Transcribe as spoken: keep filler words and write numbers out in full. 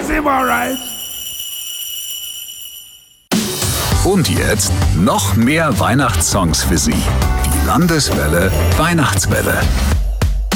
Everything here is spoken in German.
Is him alright? Und jetzt noch mehr Weihnachtssongs für Sie. Die Landeswelle Weihnachtswelle.